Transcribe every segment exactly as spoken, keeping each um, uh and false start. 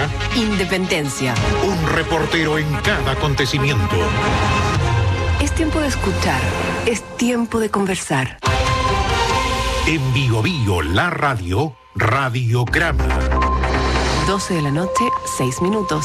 presenta Independencia. Un reportero en cada acontecimiento. Es tiempo de escuchar, es tiempo de conversar. En Bio Bio, la radio, Radiograma. doce de la noche, seis minutos.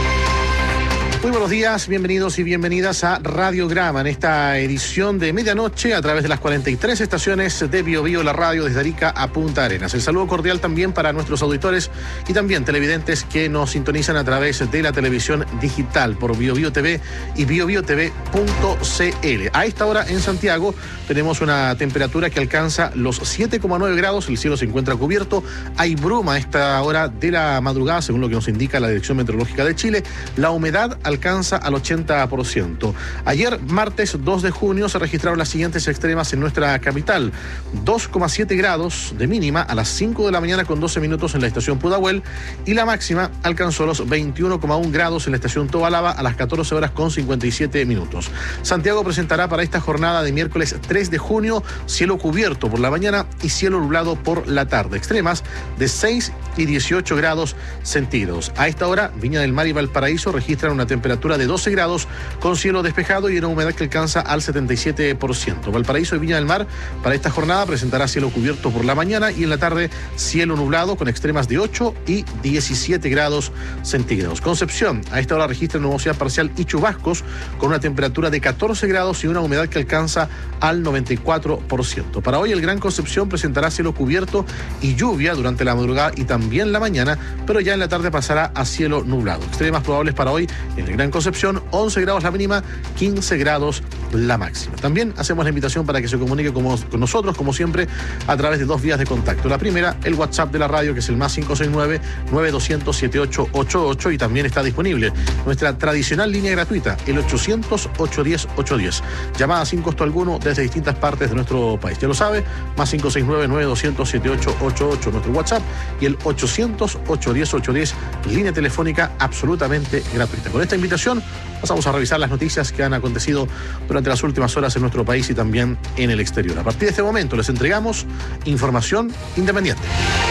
Muy buenos días, bienvenidos y bienvenidas a Radiograma en esta edición de medianoche a través de las cuarenta y tres estaciones de Bio Bio, la radio desde Arica a Punta Arenas. El saludo cordial también para nuestros auditores y también televidentes que nos sintonizan a través de la televisión digital por Bio Bio T V y bio bio t v punto c l. A esta hora en Santiago tenemos una temperatura que alcanza los siete coma nueve grados, el cielo se encuentra cubierto, hay bruma a esta hora de la madrugada, según lo que nos indica la Dirección Meteorológica de Chile. La humedad alcanza al ochenta por ciento. Ayer, martes dos de junio, se registraron las siguientes extremas en nuestra capital. dos coma siete grados de mínima a las cinco de la mañana con doce minutos en la estación Pudahuel y la máxima alcanzó los veintiuno coma uno grados en la estación Tobalaba a las catorce horas con cincuenta y siete minutos. Santiago presentará para esta jornada de miércoles tres de junio cielo cubierto por la mañana y cielo nublado por la tarde. Extremas de seis y dieciocho grados centígrados. A esta hora, Viña del Mar y Valparaíso registran una temperatura de doce grados con cielo despejado y una humedad que alcanza al setenta y siete por ciento. Valparaíso y Viña del Mar para esta jornada presentará cielo cubierto por la mañana y en la tarde cielo nublado con extremas de ocho y diecisiete grados centígrados. Concepción a esta hora registra nubosidad parcial y chubascos con una temperatura de catorce grados y una humedad que alcanza al noventa y cuatro por ciento. Para hoy el Gran Concepción presentará cielo cubierto y lluvia durante la madrugada y también la mañana, pero ya en la tarde pasará a cielo nublado. Extremas probables para hoy en el Gran Concepción, once grados la mínima, quince grados la máxima. También hacemos la invitación para que se comunique como, con nosotros, como siempre, a través de dos vías de contacto. La primera, el WhatsApp de la radio, que es el más cinco seis nueve, nueve dos cero cero, siete ocho ocho ocho, y también está disponible nuestra tradicional línea gratuita, el ochocientos, ochocientos diez, ochocientos diez. Llamada sin costo alguno desde distintas partes de nuestro país. Ya lo sabe, más cinco seis nueve, nueve dos cero cero, siete ocho ocho ocho, nuestro WhatsApp, y el ochocientos, ochocientos diez, ochocientos diez, línea telefónica absolutamente gratuita. Con esta invitación pasamos a revisar las noticias que han acontecido durante las últimas horas en nuestro país y también en el exterior. A partir de este momento les entregamos información independiente.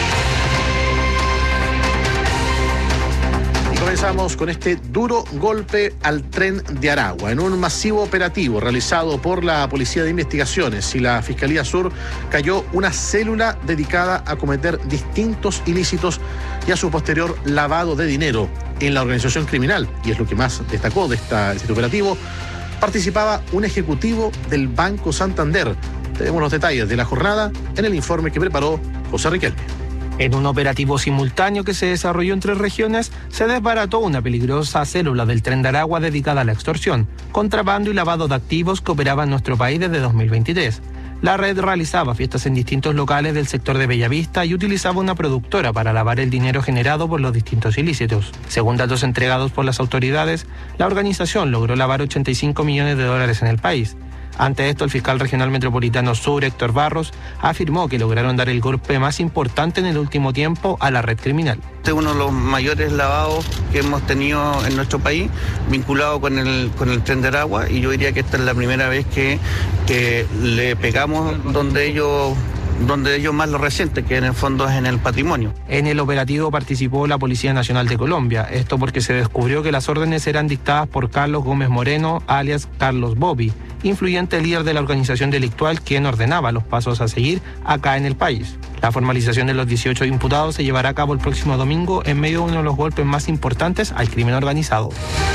Comenzamos con este duro golpe al tren de Aragua. En un masivo operativo realizado por la Policía de Investigaciones y la Fiscalía Sur, cayó una célula dedicada a cometer distintos ilícitos y a su posterior lavado de dinero en la organización criminal. Y es lo que más destacó de, esta, de este operativo. Participaba un ejecutivo del Banco Santander. Tenemos los detalles de la jornada en el informe que preparó José Riquelme. En un operativo simultáneo que se desarrolló en tres regiones, se desbarató una peligrosa célula del Tren de Aragua dedicada a la extorsión, contrabando y lavado de activos que operaba en nuestro país desde dos mil veintitrés. La red realizaba fiestas en distintos locales del sector de Bellavista y utilizaba una productora para lavar el dinero generado por los distintos ilícitos. Según datos entregados por las autoridades, la organización logró lavar ochenta y cinco millones de dólares en el país. Ante esto, el fiscal regional metropolitano sur, Héctor Barros, afirmó que lograron dar el golpe más importante en el último tiempo a la red criminal. Este es uno de los mayores lavados que hemos tenido en nuestro país, vinculado con el, con el Tren de Aragua, y yo diría que esta es la primera vez que, que le pegamos donde ellos... donde ellos más lo resienten, que en el fondo es en el patrimonio. En el operativo participó la Policía Nacional de Colombia, esto porque se descubrió que las órdenes eran dictadas por Carlos Gómez Moreno, alias Carlos Bobby, influyente líder de la organización delictual, quien ordenaba los pasos a seguir acá en el país. La formalización de los dieciocho imputados se llevará a cabo el próximo domingo en medio de uno de los golpes más importantes al crimen organizado.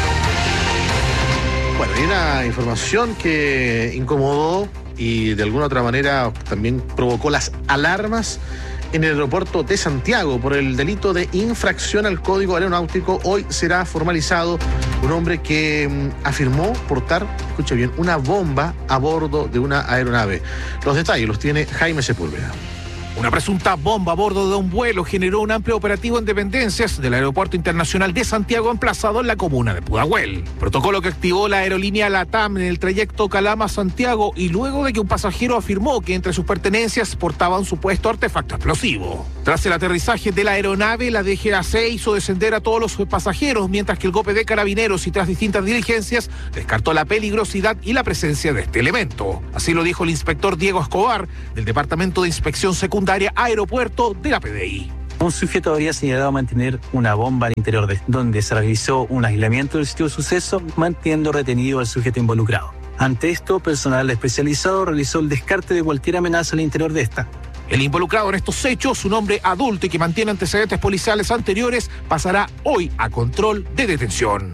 Bueno, hay una información que incomodó y de alguna otra manera también provocó las alarmas en el aeropuerto de Santiago por el delito de infracción al código aeronáutico. Hoy será formalizado un hombre que mmm, afirmó portar, escuche bien, una bomba a bordo de una aeronave. Los detalles los tiene Jaime Sepúlveda. Una presunta bomba a bordo de un vuelo generó un amplio operativo en dependencias del Aeropuerto Internacional de Santiago, emplazado en la comuna de Pudahuel. Protocolo que activó la aerolínea LATAM en el trayecto Calama-Santiago, y luego de que un pasajero afirmó que entre sus pertenencias portaba un supuesto artefacto explosivo. Tras el aterrizaje de la aeronave, la D G A C hizo descender a todos los pasajeros, mientras que el G O P de Carabineros, y tras distintas diligencias, descartó la peligrosidad y la presencia de este elemento. Así lo dijo el inspector Diego Escobar, del Departamento de Inspección Secundaria Aeropuerto de la P D I. Un sujeto habría señalado mantener una bomba al interior de donde se realizó un aislamiento del sitio de suceso, manteniendo retenido al sujeto involucrado. Ante esto, personal especializado realizó el descarte de cualquier amenaza al interior de esta. El involucrado en estos hechos, un hombre adulto y que mantiene antecedentes policiales anteriores, pasará hoy a control de detención.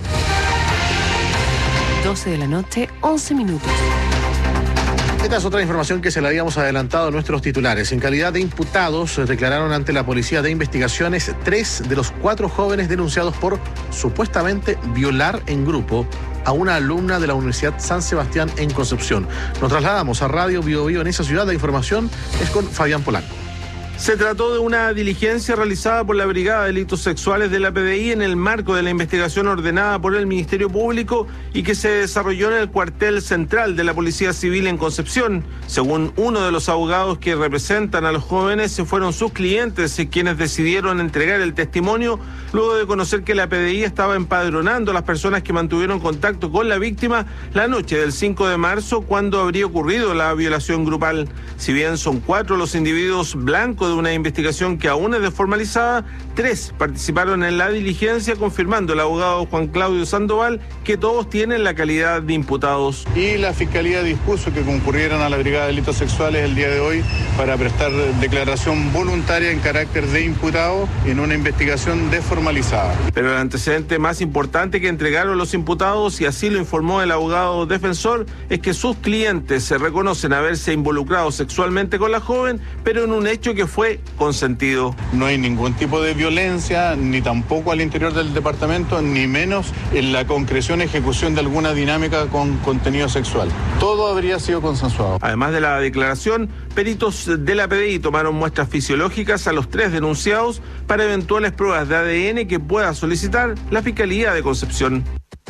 doce de la noche, once minutos. Esta es otra información que se la habíamos adelantado a nuestros titulares. En calidad de imputados, declararon ante la Policía de Investigaciones tres de los cuatro jóvenes denunciados por supuestamente violar en grupo a una alumna de la Universidad San Sebastián en Concepción. Nos trasladamos a Radio Bio Bio en esa ciudad. La información es con Fabián Polanco. Se trató de una diligencia realizada por la Brigada de Delitos Sexuales de la P D I en el marco de la investigación ordenada por el Ministerio Público y que se desarrolló en el cuartel central de la Policía Civil en Concepción. Según uno de los abogados que representan a los jóvenes, se fueron sus clientes quienes decidieron entregar el testimonio luego de conocer que la P D I estaba empadronando a las personas que mantuvieron contacto con la víctima la noche del cinco de marzo, cuando habría ocurrido la violación grupal. Si bien son cuatro los individuos blancos de una investigación que aún es desformalizada, tres participaron en la diligencia, confirmando el abogado Juan Claudio Sandoval que todos tienen la calidad de imputados. Y la Fiscalía dispuso que concurrieran a la Brigada de Delitos Sexuales el día de hoy para prestar declaración voluntaria en carácter de imputado en una investigación desformalizada. Pero el antecedente más importante que entregaron los imputados, y así lo informó el abogado defensor, es que sus clientes se reconocen haberse involucrado sexualmente con la joven, pero en un hecho que fue fue consentido. No hay ningún tipo de violencia, ni tampoco al interior del departamento, ni menos en la concreción y ejecución de alguna dinámica con contenido sexual. Todo habría sido consensuado. Además de la declaración, peritos de la P D I tomaron muestras fisiológicas a los tres denunciados para eventuales pruebas de A D N que pueda solicitar la Fiscalía de Concepción.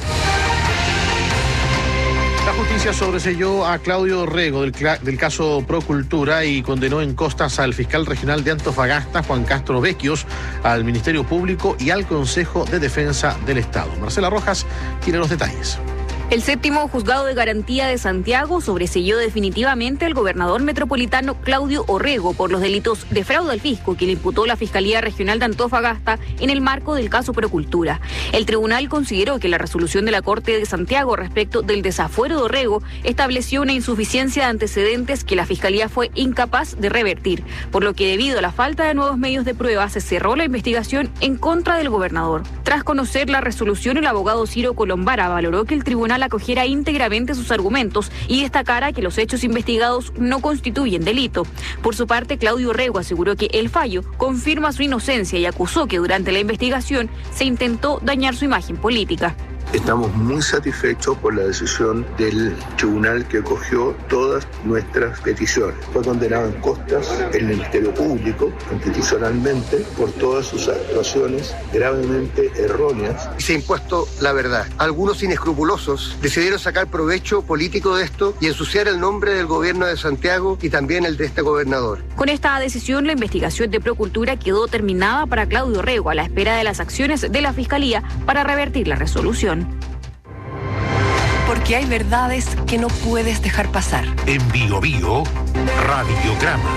La justicia sobreselló a Claudio Orrego del, del caso Procultura y condenó en costas al fiscal regional de Antofagasta, Juan Castro Vecchios, al Ministerio Público y al Consejo de Defensa del Estado. Marcela Rojas tiene los detalles. El séptimo juzgado de garantía de Santiago sobreselló definitivamente al gobernador metropolitano Claudio Orrego por los delitos de fraude al fisco que le imputó la Fiscalía Regional de Antofagasta en el marco del caso Procultura. El tribunal consideró que la resolución de la Corte de Santiago respecto del desafuero de Orrego estableció una insuficiencia de antecedentes que la Fiscalía fue incapaz de revertir, por lo que debido a la falta de nuevos medios de prueba se cerró la investigación en contra del gobernador. Tras conocer la resolución, el abogado Ciro Colombara valoró que el tribunal acogiera íntegramente sus argumentos y destacara que los hechos investigados no constituyen delito. Por su parte, Claudio Orrego aseguró que el fallo confirma su inocencia y acusó que durante la investigación se intentó dañar su imagen política. Estamos muy satisfechos por la decisión del tribunal que acogió todas nuestras peticiones. Fue condenado en costas el Ministerio Público constitucionalmente por todas sus actuaciones gravemente erróneas. Se ha impuesto la verdad. Algunos inescrupulosos decidieron sacar provecho político de esto y ensuciar el nombre del gobierno de Santiago y también el de este gobernador. Con esta decisión, la investigación de Procultura quedó terminada para Claudio Orrego, a la espera de las acciones de la Fiscalía para revertir la resolución. Porque hay verdades que no puedes dejar pasar. En Bio Bio, Radiograma.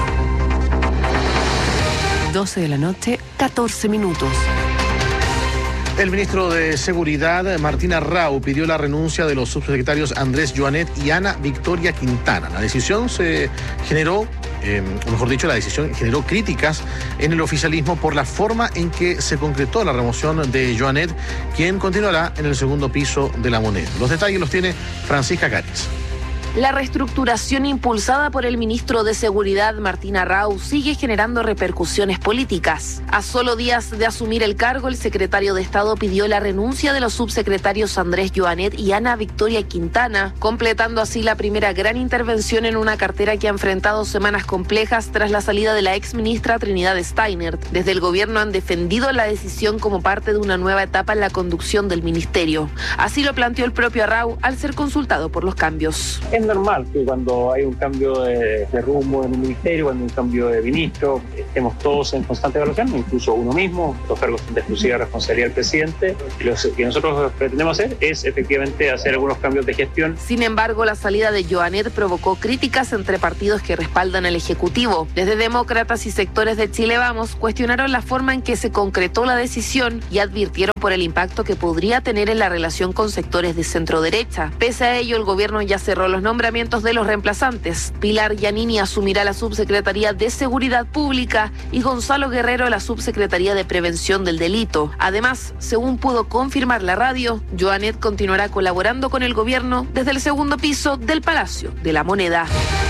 doce de la noche, catorce minutos. El ministro de Seguridad, Martín Arrau, pidió la renuncia de los subsecretarios Andrés Joanet y Ana Victoria Quintana. La decisión se generó, eh, o mejor dicho, la decisión generó críticas en el oficialismo por la forma en que se concretó la remoción de Joanet, quien continuará en el segundo piso de la Moneda. Los detalles los tiene Francisca Cáriz. La reestructuración impulsada por el ministro de Seguridad, Martín Arrau, sigue generando repercusiones políticas. A solo días de asumir el cargo, el secretario de Estado pidió la renuncia de los subsecretarios Andrés Joanet y Ana Victoria Quintana, completando así la primera gran intervención en una cartera que ha enfrentado semanas complejas tras la salida de la exministra Trinidad Steinert. Desde el gobierno han defendido la decisión como parte de una nueva etapa en la conducción del ministerio. Así lo planteó el propio Arrau al ser consultado por los cambios. es normal que cuando hay un cambio de, de rumbo en un ministerio, cuando hay un cambio de ministro, estemos todos en constante evaluación, incluso uno mismo, los cargos de exclusiva responsabilidad del presidente. Lo que nosotros pretendemos hacer es efectivamente hacer algunos cambios de gestión. Sin embargo, la salida de Joanet provocó críticas entre partidos que respaldan al Ejecutivo. Desde demócratas y sectores de Chile Vamos cuestionaron la forma en que se concretó la decisión y advirtieron por el impacto que podría tener en la relación con sectores de centro derecha. Pese a ello, el gobierno ya cerró los nombramientos de los reemplazantes. Pilar Giannini asumirá la subsecretaría de Seguridad Pública y Gonzalo Guerrero la subsecretaría de Prevención del Delito. Además, según pudo confirmar la radio, Joanet continuará colaborando con el gobierno desde el segundo piso del Palacio de la Moneda.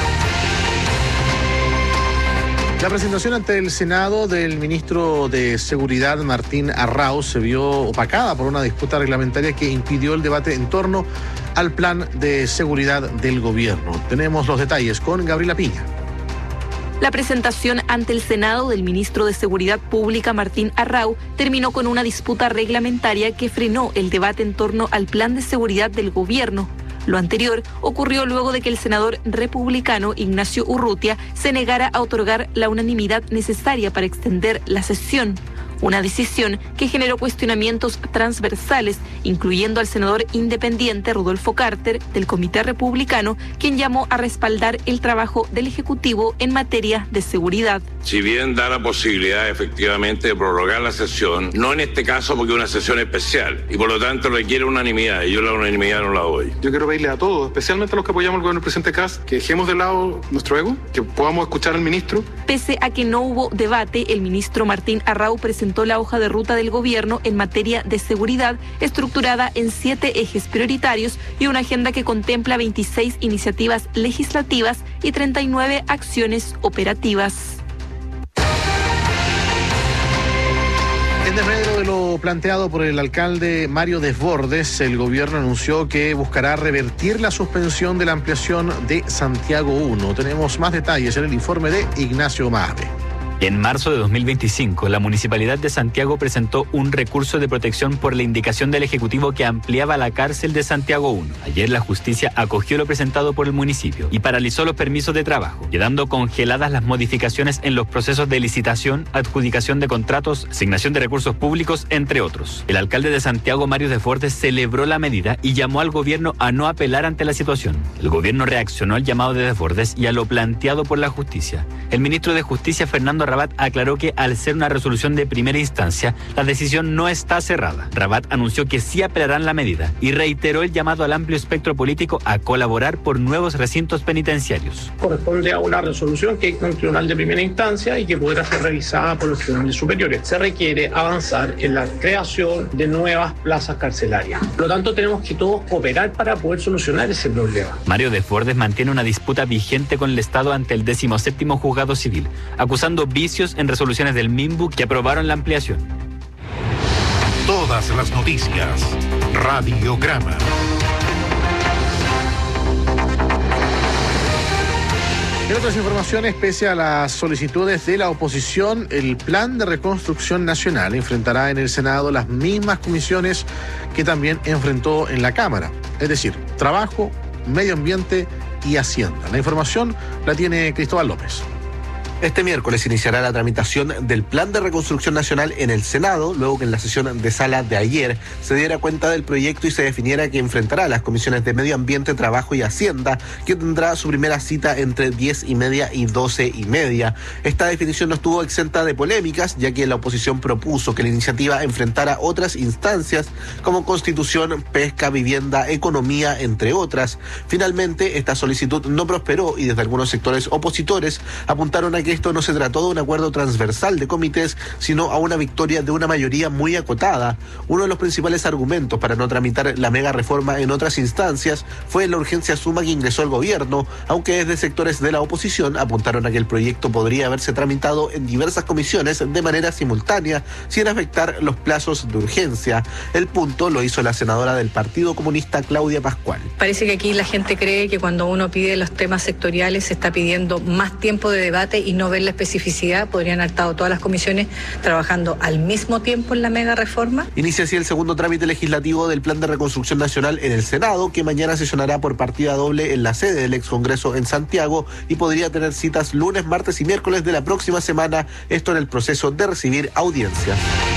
La presentación ante el Senado del ministro de Seguridad, Martín Arrau, se vio opacada por una disputa reglamentaria que impidió el debate en torno al plan de seguridad del gobierno. Tenemos los detalles con Gabriela Piña. La presentación ante el Senado del ministro de Seguridad Pública, Martín Arrau, terminó con una disputa reglamentaria que frenó el debate en torno al plan de seguridad del gobierno. Lo anterior ocurrió luego de que el senador republicano Ignacio Urrutia se negara a otorgar la unanimidad necesaria para extender la sesión. Una decisión que generó cuestionamientos transversales, incluyendo al senador independiente Rodolfo Carter del Comité Republicano, quien llamó a respaldar el trabajo del Ejecutivo en materia de seguridad. Si bien da la posibilidad efectivamente de prorrogar la sesión, no en este caso porque es una sesión especial y por lo tanto requiere unanimidad y yo la unanimidad no la doy. Yo quiero pedirle a todos, especialmente a los que apoyamos al gobierno del presidente Kast, que dejemos de lado nuestro ego, que podamos escuchar al ministro. Pese a que no hubo debate, el ministro Martín Arrau presentó la hoja de ruta del gobierno en materia de seguridad, estructurada en siete ejes prioritarios y una agenda que contempla veintiséis iniciativas legislativas y treinta y nueve acciones operativas. En desmedro de lo planteado por el alcalde Mario Desbordes, el gobierno anunció que buscará revertir la suspensión de la ampliación de Santiago uno. Tenemos más detalles en el informe de Ignacio Mabe. En marzo de dos mil veinticinco, la Municipalidad de Santiago presentó un recurso de protección por la indicación del Ejecutivo que ampliaba la cárcel de Santiago uno. Ayer la justicia acogió lo presentado por el municipio y paralizó los permisos de trabajo, quedando congeladas las modificaciones en los procesos de licitación, adjudicación de contratos, asignación de recursos públicos, entre otros. El alcalde de Santiago, Mario Desbordes, celebró la medida y llamó al gobierno a no apelar ante la situación. El gobierno reaccionó al llamado de Desbordes y a lo planteado por la justicia. El ministro de Justicia, Fernando Rabat, aclaró que al ser una resolución de primera instancia, la decisión no está cerrada. Rabat anunció que sí apelarán la medida y reiteró el llamado al amplio espectro político a colaborar por nuevos recintos penitenciarios. Corresponde a una resolución que es un tribunal de primera instancia y que podrá ser revisada por los tribunales superiores. Se requiere avanzar en la creación de nuevas plazas carcelarias. Por lo tanto, tenemos que todos cooperar para poder solucionar ese problema. Mario Desbordes mantiene una disputa vigente con el Estado ante el decimoséptimo Juzgado Civil, acusando vicios en resoluciones del MIMBU que aprobaron la ampliación. Todas las noticias. Radiograma. En otras informaciones, pese a las solicitudes de la oposición, el Plan de Reconstrucción Nacional enfrentará en el Senado las mismas comisiones que también enfrentó en la Cámara, es decir, Trabajo, Medio Ambiente y Hacienda. La información la tiene Cristóbal López. Este miércoles iniciará la tramitación del Plan de Reconstrucción Nacional en el Senado, luego que en la sesión de sala de ayer se diera cuenta del proyecto y se definiera que enfrentará a las comisiones de Medio Ambiente, Trabajo y Hacienda, que tendrá su primera cita entre diez y media y doce y media. Esta definición no estuvo exenta de polémicas, ya que la oposición propuso que la iniciativa enfrentara otras instancias como Constitución, Pesca, Vivienda, Economía, entre otras. Finalmente, esta solicitud no prosperó y desde algunos sectores opositores apuntaron a que esto no se trató de un acuerdo transversal de comités, sino a una victoria de una mayoría muy acotada. Uno de los principales argumentos para no tramitar la mega reforma en otras instancias fue la urgencia suma que ingresó el gobierno, aunque desde sectores de la oposición apuntaron a que el proyecto podría haberse tramitado en diversas comisiones de manera simultánea, sin afectar los plazos de urgencia. El punto lo hizo la senadora del Partido Comunista, Claudia Pascual. Parece que aquí la gente cree que cuando uno pide los temas sectoriales se está pidiendo más tiempo de debate y no no ver la especificidad, podrían haber estado todas las comisiones trabajando al mismo tiempo en la mega reforma. Inicia así el segundo trámite legislativo del Plan de Reconstrucción Nacional en el Senado, que mañana sesionará por partida doble en la sede del ex Congreso en Santiago y podría tener citas lunes, martes y miércoles de la próxima semana, esto en el proceso de recibir audiencias.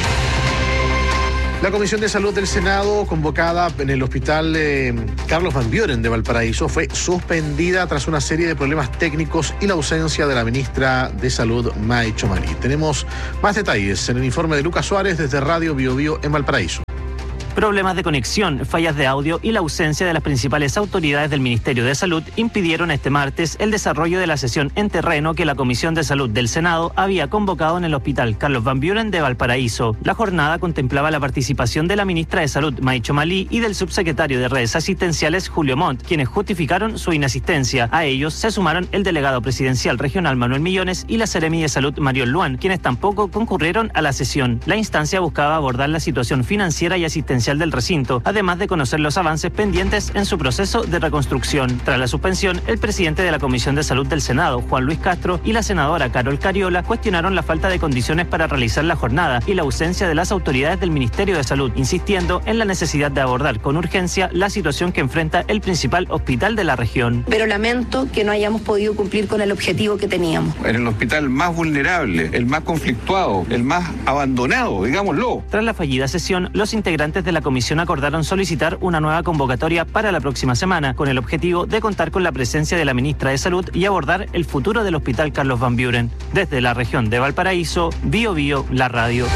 La Comisión de Salud del Senado, convocada en el Hospital eh, Carlos Van Buren de Valparaíso, fue suspendida tras una serie de problemas técnicos y la ausencia de la ministra de Salud, May Chomali. Tenemos más detalles en el informe de Lucas Suárez desde Radio Bio Bio en Valparaíso. Problemas de conexión, fallas de audio y la ausencia de las principales autoridades del Ministerio de Salud impidieron este martes el desarrollo de la sesión en terreno que la Comisión de Salud del Senado había convocado en el Hospital Carlos Van Buren de Valparaíso. La jornada contemplaba la participación de la ministra de Salud, May Chomali, y del subsecretario de Redes Asistenciales, Julio Montt, quienes justificaron su inasistencia. A ellos se sumaron el delegado presidencial regional, Manuel Millones, y la seremi de Salud, Mariol Luan, quienes tampoco concurrieron a la sesión. La instancia buscaba abordar la situación financiera y asistencial del recinto, además de conocer los avances pendientes en su proceso de reconstrucción. Tras la suspensión, el presidente de la Comisión de Salud del Senado, Juan Luis Castro, y la senadora Carol Cariola cuestionaron la falta de condiciones para realizar la jornada y la ausencia de las autoridades del Ministerio de Salud, insistiendo en la necesidad de abordar con urgencia la situación que enfrenta el principal hospital de la región. Pero lamento que no hayamos podido cumplir con el objetivo que teníamos. En el hospital más vulnerable, el más conflictuado, el más abandonado, digámoslo. Tras la fallida sesión, los integrantes de la comisión acordaron solicitar una nueva convocatoria para la próxima semana, con el objetivo de contar con la presencia de la ministra de Salud y abordar el futuro del Hospital Carlos Van Buren. Desde la región de Valparaíso, Bio Bio, la radio.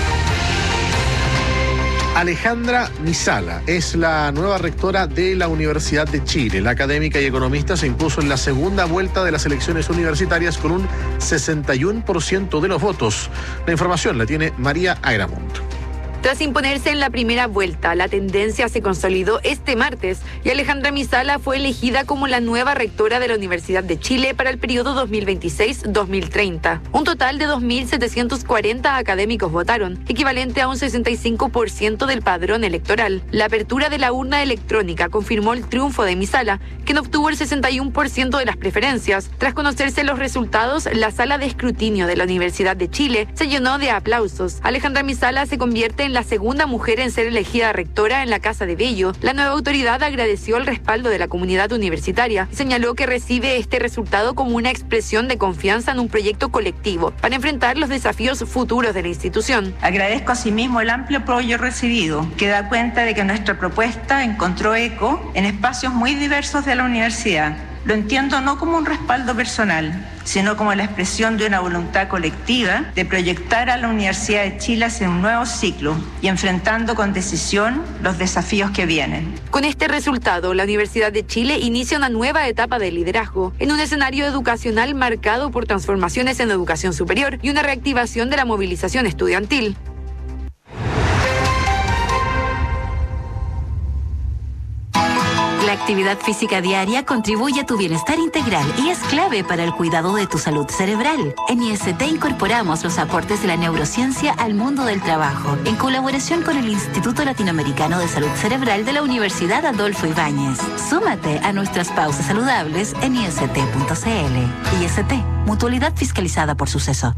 Alejandra Misala es la nueva rectora de la Universidad de Chile. La académica y economista se impuso en la segunda vuelta de las elecciones universitarias con un sesenta y uno por ciento de los votos. La información la tiene María Agramunt. Tras imponerse en la primera vuelta, la tendencia se consolidó este martes y Alejandra Misala fue elegida como la nueva rectora de la Universidad de Chile para el periodo dos mil veintiséis a dos mil treinta. Un total de dos mil setecientos cuarenta académicos votaron, equivalente a un sesenta y cinco por ciento del padrón electoral. La apertura de la urna electrónica confirmó el triunfo de Misala, quien obtuvo el sesenta y uno por ciento de las preferencias. Tras conocerse los resultados, la sala de escrutinio de la Universidad de Chile se llenó de aplausos. Alejandra Misala se convierte en la segunda mujer en ser elegida rectora en la Casa de Bello. La nueva autoridad agradeció el respaldo de la comunidad universitaria y señaló que recibe este resultado como una expresión de confianza en un proyecto colectivo para enfrentar los desafíos futuros de la institución. Agradezco asimismo el amplio apoyo recibido, que da cuenta de que nuestra propuesta encontró eco en espacios muy diversos de la universidad. Lo entiendo no como un respaldo personal, sino como la expresión de una voluntad colectiva de proyectar a la Universidad de Chile hacia un nuevo ciclo y enfrentando con decisión los desafíos que vienen. Con este resultado, la Universidad de Chile inicia una nueva etapa de liderazgo en un escenario educacional marcado por transformaciones en la educación superior y una reactivación de la movilización estudiantil. La actividad física diaria contribuye a tu bienestar integral y es clave para el cuidado de tu salud cerebral. En I S T incorporamos los aportes de la neurociencia al mundo del trabajo, en colaboración con el Instituto Latinoamericano de Salud Cerebral de la Universidad Adolfo Ibáñez. Súmate a nuestras pausas saludables en I S T punto C L. I S T, mutualidad fiscalizada por Suceso.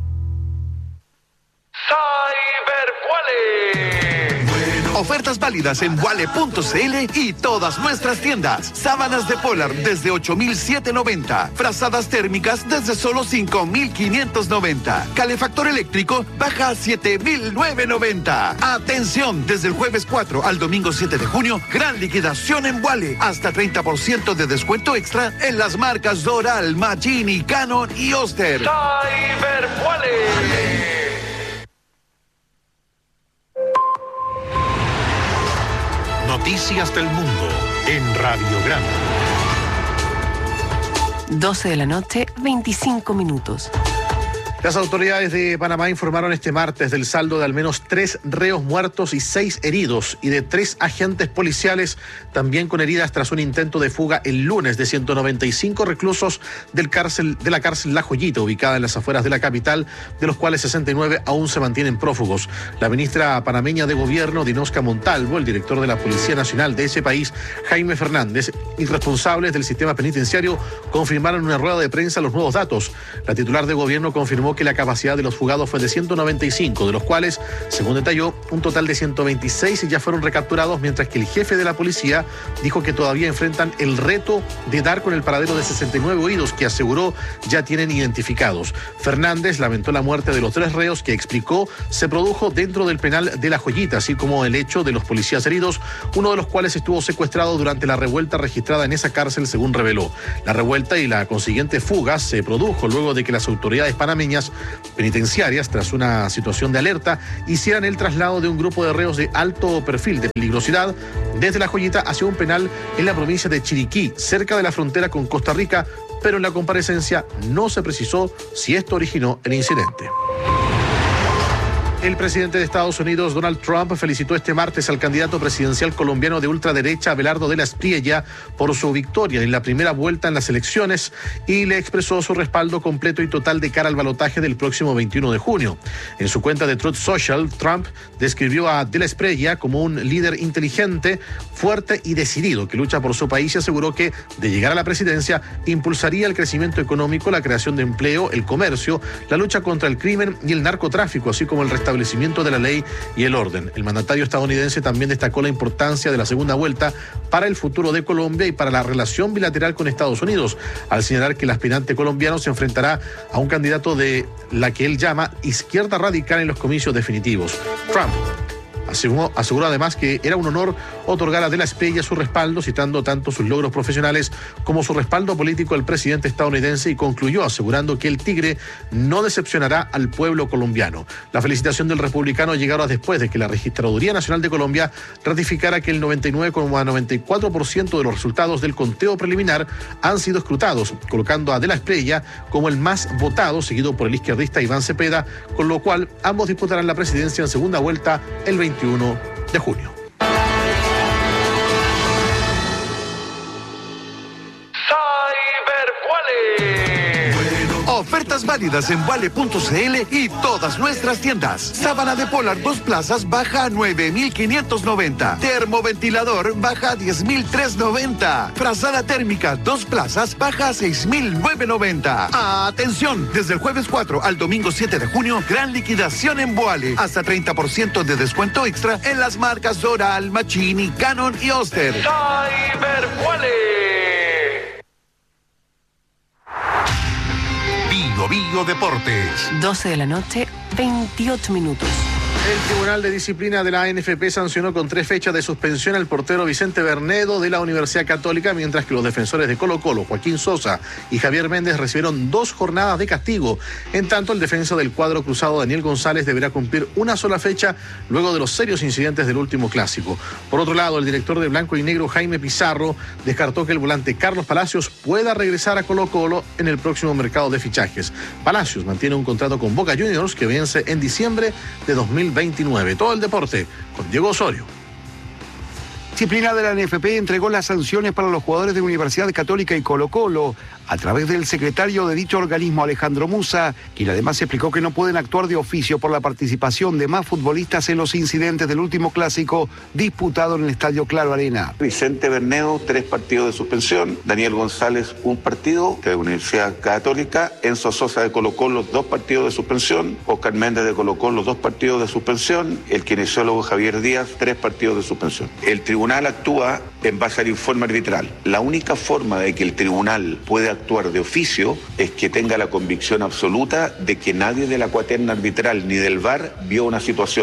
Ofertas válidas en wale punto c l y todas nuestras tiendas. Sábanas de Polar desde ocho mil setecientos noventa. Frazadas térmicas desde solo cinco mil quinientos noventa. Calefactor eléctrico baja a siete mil novecientos noventa. Atención, desde el jueves cuatro al domingo siete de junio, gran liquidación en Wale. Hasta treinta por ciento de descuento extra en las marcas Doral, Magini, Canon y Oster. Cyber Wale. Noticias del mundo en Radiograma. doce de la noche, veinticinco minutos. Las autoridades de Panamá informaron este martes del saldo de al menos tres reos muertos y seis heridos y de tres agentes policiales también con heridas tras un intento de fuga el lunes de ciento noventa y cinco reclusos del cárcel, de la cárcel La Joyita, ubicada en las afueras de la capital, de los cuales sesenta y nueve aún se mantienen prófugos. La ministra panameña de Gobierno, Dinosca Montalvo, el director de la Policía Nacional de ese país, Jaime Fernández, y responsables del sistema penitenciario confirmaron en una rueda de prensa los nuevos datos. La titular de Gobierno confirmó que la capacidad de los fugados fue de ciento noventa y cinco, de los cuales, según detalló, un total de ciento veintiséis ya fueron recapturados, mientras que el jefe de la policía dijo que todavía enfrentan el reto de dar con el paradero de sesenta y nueve huidos que aseguró ya tienen identificados. Fernández lamentó la muerte de los tres reos que explicó se produjo dentro del penal de La Joyita, así como el hecho de los policías heridos, uno de los cuales estuvo secuestrado durante la revuelta registrada en esa cárcel, según reveló. La revuelta y la consiguiente fuga se produjo luego de que las autoridades panameñas penitenciarias, tras una situación de alerta, hicieran el traslado de un grupo de reos de alto perfil de peligrosidad desde La Joyita hacia un penal en la provincia de Chiriquí, cerca de la frontera con Costa Rica, pero en la comparecencia no se precisó si esto originó el incidente. El presidente de Estados Unidos, Donald Trump, felicitó este martes al candidato presidencial colombiano de ultraderecha, Abelardo de la Espriella, por su victoria en la primera vuelta en las elecciones y le expresó su respaldo completo y total de cara al balotaje del próximo veintiuno de junio. En su cuenta de Truth Social, Trump describió a de la Espriella como un líder inteligente, fuerte y decidido que lucha por su país y aseguró que, de llegar a la presidencia, impulsaría el crecimiento económico, la creación de empleo, el comercio, la lucha contra el crimen y el narcotráfico, así como el restablecimiento establecimiento de la ley y el orden. El mandatario estadounidense también destacó la importancia de la segunda vuelta para el futuro de Colombia y para la relación bilateral con Estados Unidos, al señalar que el aspirante colombiano se enfrentará a un candidato de la que él llama izquierda radical en los comicios definitivos. Trump Aseguró, aseguró además que era un honor otorgar a de la Espriella su respaldo, citando tanto sus logros profesionales como su respaldo político al presidente estadounidense, y concluyó asegurando que el Tigre no decepcionará al pueblo colombiano. La felicitación del republicano llegó después de que la Registraduría Nacional de Colombia ratificara que el noventa y nueve coma noventa y cuatro por ciento de los resultados del conteo preliminar han sido escrutados, colocando a de la Espriella como el más votado, seguido por el izquierdista Iván Cepeda, con lo cual ambos disputarán la presidencia en segunda vuelta el veintiuno de junio. Ofertas válidas en Vale punto c l y todas nuestras tiendas. Sábana de Polar dos plazas baja a nueve mil quinientos noventa. Termoventilador baja a diez mil trescientos noventa. Frazada térmica dos plazas baja a seis mil novecientos noventa. Atención, desde el jueves cuatro al domingo siete de junio, gran liquidación en Boale. Hasta treinta por ciento de descuento extra en las marcas Doral, Machini, Canon y Oster. Cyberboale. Bio Bio Deportes. doce de la noche, veintiocho minutos. El Tribunal de Disciplina de la A N F P sancionó con tres fechas de suspensión al portero Vicente Bernedo de la Universidad Católica, mientras que los defensores de Colo Colo, Joaquín Sosa y Javier Méndez, recibieron dos jornadas de castigo. En tanto, el defensa del cuadro cruzado, Daniel González, deberá cumplir una sola fecha luego de los serios incidentes del último clásico. Por otro lado, el director de Blanco y Negro, Jaime Pizarro, descartó que el volante Carlos Palacios pueda regresar a Colo Colo en el próximo mercado de fichajes. Palacios mantiene un contrato con Boca Juniors que vence en diciembre de dos mil veintinueve. Todo el deporte con Diego Osorio. Disciplina de la N F P entregó las sanciones para los jugadores de Universidad Católica y Colo Colo a través del secretario de dicho organismo, Alejandro Musa, quien además explicó que no pueden actuar de oficio por la participación de más futbolistas en los incidentes del último clásico disputado en el Estadio Claro Arena. Vicente Bernedo, tres partidos de suspensión. Daniel González, un partido de Universidad Católica. Enzo Sosa de Colo Colo, dos partidos de suspensión. Oscar Méndez de Colo Colo, dos partidos de suspensión. El kinesiólogo Javier Díaz, tres partidos de suspensión. El tribunal actúa en base al informe arbitral. La única forma de que el tribunal puede actuar de oficio es que tenga la convicción absoluta de que nadie de la cuaterna arbitral ni del V A R vio una situación.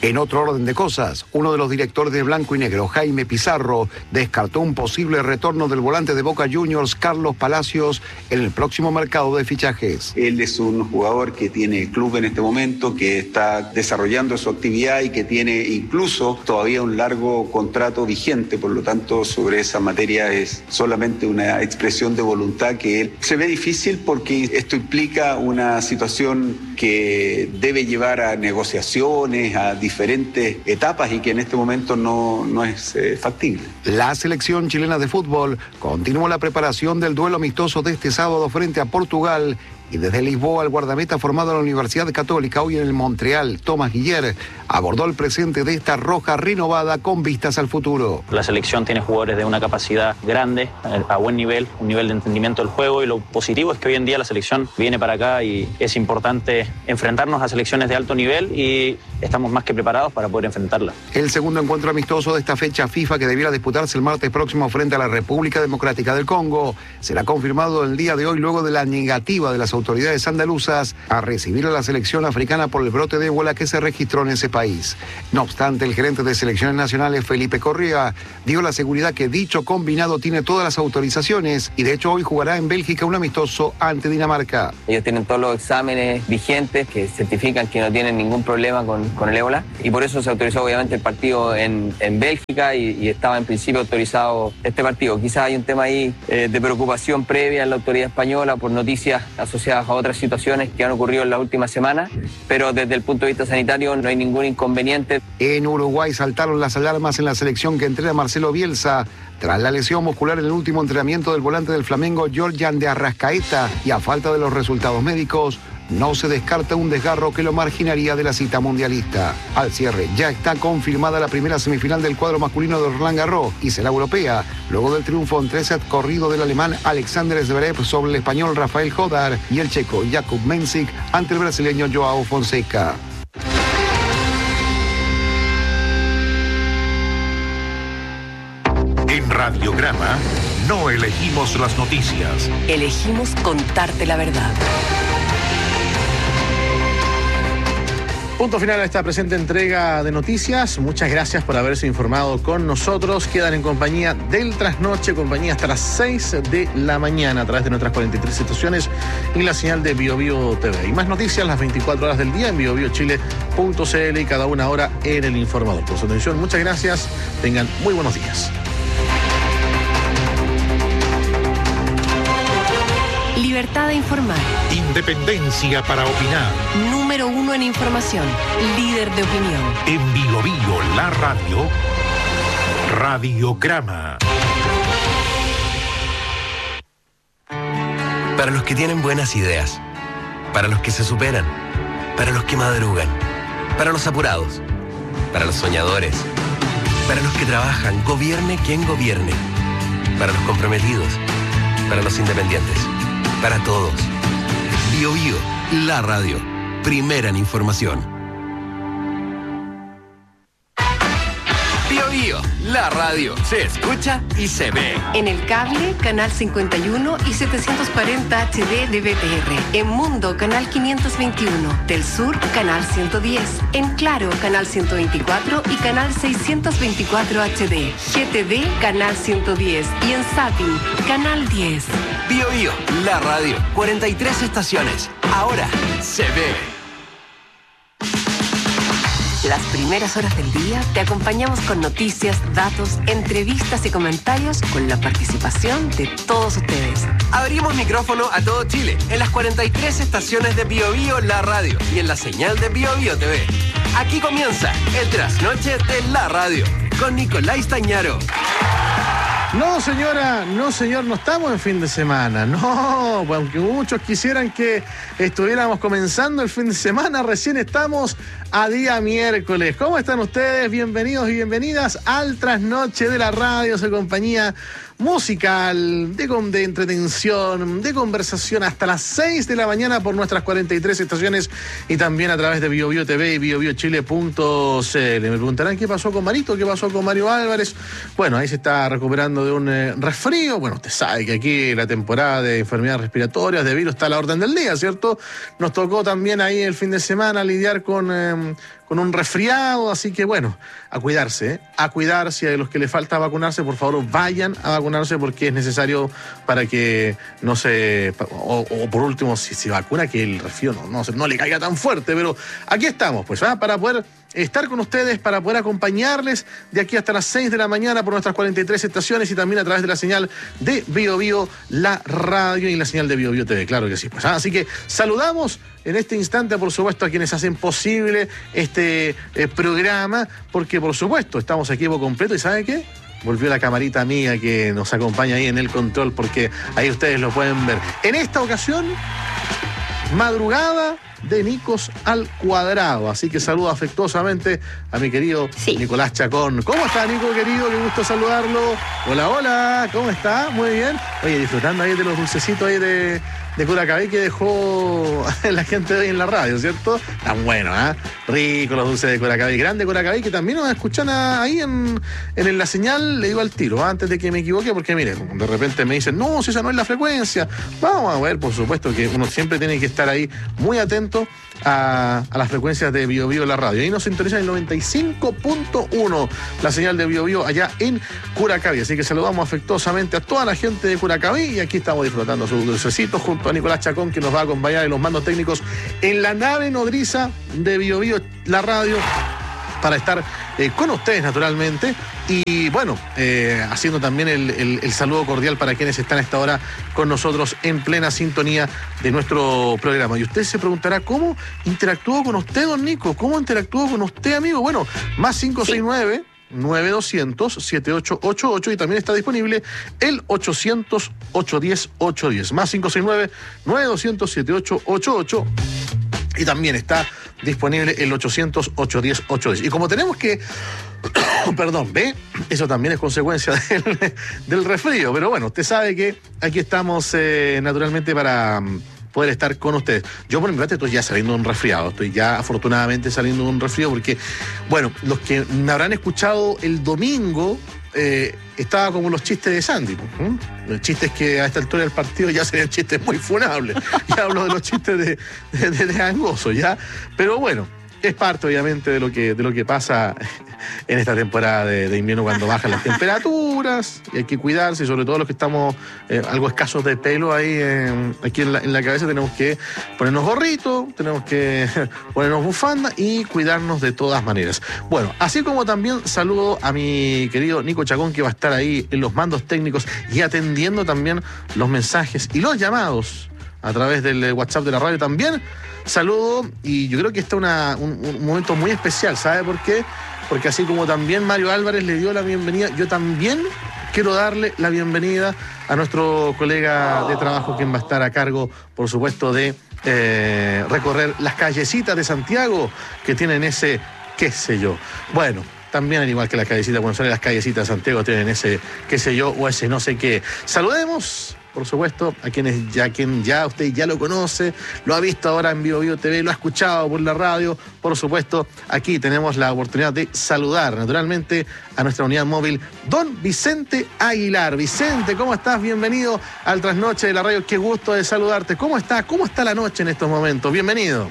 En otro orden de cosas, uno de los directores de Blanco y Negro, Jaime Pizarro, descartó un posible retorno del volante de Boca Juniors, Carlos Palacios, en el próximo mercado de fichajes. Él es un jugador que tiene club en este momento, que está desarrollando su actividad y que tiene incluso todavía un largo contrato vigente, por lo tanto sobre esa materia es solamente una expresión de voluntad que él se ve difícil porque esto implica una situación que debe llevar a negociaciones, a diferentes etapas y que en este momento no, no es eh, factible. La selección chilena de fútbol continúa la preparación del duelo amistoso de este sábado frente a Portugal. Y desde Lisboa, el guardameta formado en la Universidad Católica, hoy en el Montreal, Tomás Guiller, abordó el presente de esta roja renovada con vistas al futuro. La selección tiene jugadores de una capacidad grande, a buen nivel, un nivel de entendimiento del juego, y lo positivo es que hoy en día la selección viene para acá y es importante enfrentarnos a selecciones de alto nivel y estamos más que preparados para poder enfrentarla. El segundo encuentro amistoso de esta fecha FIFA, que debiera disputarse el martes próximo frente a la República Democrática del Congo, será confirmado el día de hoy luego de la negativa de las autoridades andaluzas a recibir a la selección africana por el brote de ébola que se registró en ese país. No obstante, el gerente de selecciones nacionales, Felipe Correa, dio la seguridad que dicho combinado tiene todas las autorizaciones y de hecho hoy jugará en Bélgica un amistoso ante Dinamarca. Ellos tienen todos los exámenes vigentes que certifican que no tienen ningún problema con, con el ébola y por eso se autorizó obviamente el partido en, en Bélgica y, y estaba en principio autorizado este partido. Quizás hay un tema ahí eh, de preocupación previa en la autoridad española por noticias asociadas a otras situaciones que han ocurrido en la última semana, pero desde el punto de vista sanitario no hay ningún inconveniente. En Uruguay saltaron las alarmas en la selección que entrena Marcelo Bielsa tras la lesión muscular en el último entrenamiento del volante del Flamengo, Georgian de Arrascaeta, y a falta de los resultados médicos, no se descarta un desgarro que lo marginaría de la cita mundialista. Al cierre, ya está confirmada la primera semifinal del cuadro masculino de Roland Garros y será europea, luego del triunfo en tres sets corrido del alemán Alexander Zverev sobre el español Rafael Jodar y el checo Jakub Mensik ante el brasileño Joao Fonseca. En Radiograma no elegimos las noticias. Elegimos contarte la verdad. Punto final a esta presente entrega de noticias. Muchas gracias por haberse informado con nosotros. Quedan en compañía del Trasnoche, compañía hasta las seis de la mañana a través de nuestras cuarenta y tres estaciones y la señal de Bio Bio T V. Y más noticias las veinticuatro horas del día en bio bio chile punto c l y cada una hora en El Informador. Por su atención, muchas gracias. Tengan muy buenos días. Libertad de informar. Independencia para opinar. Número uno en información. Líder de opinión. En Bio Bio, la radio. Radiograma. Para los que tienen buenas ideas. Para los que se superan. Para los que madrugan. Para los apurados. Para los soñadores. Para los que trabajan, gobierne quien gobierne. Para los comprometidos. Para los independientes. Para todos. Bio Bio, la radio. Primera en información. Bio Bio, la radio. Se escucha y se ve. En el cable, canal cincuenta y uno y setecientos cuarenta H D de B T R. En Mundo, canal quinientos veintiuno. Del Sur, canal ciento diez. En Claro, canal ciento veinticuatro y canal seiscientos veinticuatro H D. G T V, canal ciento diez. Y en Zapping, canal diez. Bio Bio, la radio. cuarenta y tres estaciones. Ahora se ve. Las primeras horas del día te acompañamos con noticias, datos, entrevistas y comentarios con la participación de todos ustedes. Abrimos micrófono a todo Chile en las cuarenta y tres estaciones de Bio Bio, la radio y en la señal de Bio Bio T V. Aquí comienza el Trasnoche de la radio con Nicolás Tañaro. No, señora, no, señor, no estamos en fin de semana. No, aunque muchos quisieran que estuviéramos comenzando el fin de semana, recién estamos a día miércoles. ¿Cómo están ustedes? Bienvenidos y bienvenidas al Trasnoche de la radio, su compañía musical, de, de entretención, de conversación hasta las seis de la mañana por nuestras cuarenta y tres estaciones y también a través de Bio Bio T V y bio bio chile punto c l. Me preguntarán qué pasó con Marito, qué pasó con Mario Álvarez. Bueno, ahí se está recuperando de un eh, resfrío. Bueno, usted sabe que aquí la temporada de enfermedades respiratorias, de virus, está a la orden del día, ¿cierto? Nos tocó también ahí el fin de semana lidiar con, eh, con un resfriado, así que bueno, a cuidarse, ¿eh? a cuidarse. A los que les falta vacunarse, por favor, vayan a vacunarse porque es necesario para que no se... O, o por último, si se vacuna, que el resfriado no, no, no le caiga tan fuerte, pero aquí estamos, pues, ¿ah? para poder estar con ustedes, para poder acompañarles de aquí hasta las seis de la mañana por nuestras cuarenta y tres estaciones y también a través de la señal de Bio Bio, la radio y la señal de Bio Bio T V, claro que sí. Pues, ¿ah? Así que saludamos en este instante, por supuesto, a quienes hacen posible este eh, programa, porque por supuesto estamos equipo completo y ¿sabe qué? Volvió la camarita amiga que nos acompaña ahí en el control, porque ahí ustedes lo pueden ver. En esta ocasión, madrugada de Nicos al cuadrado, así que saludo afectuosamente a mi querido sí. Nicolás Chacón. ¿Cómo está, Nico, querido? Qué gusto saludarlo. Hola, hola, ¿cómo está? Muy bien. Oye, disfrutando ahí de los dulcecitos ahí de, de Curacaví que dejó la gente de hoy en la radio, ¿cierto? Tan bueno, ¿ah? ¿eh? Rico los dulces de Curacaví. Grande Curacaví, que también nos escuchan a, ahí en, en la señal, le digo al tiro, antes de que me equivoque, porque mire, de repente me dicen, no, si esa no es la frecuencia. Vamos a ver, por supuesto que uno siempre tiene que estar ahí muy atento A, a las frecuencias de Bio Bio la radio. Ahí nos sintoniza el noventa y cinco punto uno, la señal de Bio Bio allá en Curacaví. Así que saludamos afectuosamente a toda la gente de Curacaví y aquí estamos disfrutando sus dulcecitos junto a Nicolás Chacón, que nos va a acompañar en los mandos técnicos en la nave nodriza de Bio Bio la radio, para estar eh, con ustedes naturalmente y bueno, eh, haciendo también el, el, el saludo cordial para quienes están a esta hora con nosotros en plena sintonía de nuestro programa. Y usted se preguntará, ¿cómo interactúo con usted, don Nico? ¿Cómo interactúo con usted, amigo? Bueno, más cinco seis nueve, nueve dos cero cero, siete ocho ocho ocho y también está disponible el ochocientos, ochocientos diez, ochocientos diez. Más cinco seis nueve, nueve dos cero cero, siete ocho ocho ocho. Y también está disponible el ochocientos, ochocientos diez, ochocientos diez. Y como tenemos que... Perdón, ¿ve? Eso también es consecuencia del, del resfrío. Pero bueno, usted sabe que aquí estamos eh, naturalmente para poder estar con ustedes. Yo por mi parte estoy ya saliendo de un resfriado. Estoy ya afortunadamente saliendo de un resfrío porque, bueno, los que me habrán escuchado el domingo... Eh, estaba como los chistes de Sandy, ¿eh? Los chistes que a esta altura del partido ya serían chistes muy funables. Ya hablo de los chistes de, de, de, de Angoso, ¿ya? Pero bueno, es parte obviamente de lo que, de lo que pasa en esta temporada de, de invierno cuando bajan las temperaturas y hay que cuidarse, y sobre todo los que estamos eh, algo escasos de pelo ahí eh, aquí en la, en la cabeza tenemos que ponernos gorrito, tenemos que ponernos bufanda y cuidarnos de todas maneras. Bueno, así como también saludo a mi querido Nico Chacón, que va a estar ahí en los mandos técnicos y atendiendo también los mensajes y los llamados a través del WhatsApp de la radio también. Saludo, y yo creo que está una, un, un momento muy especial, ¿sabe por qué? Porque así como también Mario Álvarez le dio la bienvenida, yo también quiero darle la bienvenida a nuestro colega de trabajo, quien va a estar a cargo, por supuesto, de eh, recorrer las callecitas de Santiago que tienen ese qué sé yo. Bueno, también al igual que las callecitas de Buenos Aires, las callecitas de Santiago tienen ese qué sé yo o ese no sé qué. Saludemos, por supuesto, a quienes ya, quien ya usted ya lo conoce, lo ha visto ahora en Bio Bio T V, lo ha escuchado por la radio. Por supuesto, aquí tenemos la oportunidad de saludar naturalmente a nuestra unidad móvil, don Vicente Aguilar. Vicente, ¿cómo estás? Bienvenido al Trasnoche de la radio. Qué gusto de saludarte. ¿Cómo está? ¿Cómo está la noche en estos momentos? Bienvenido.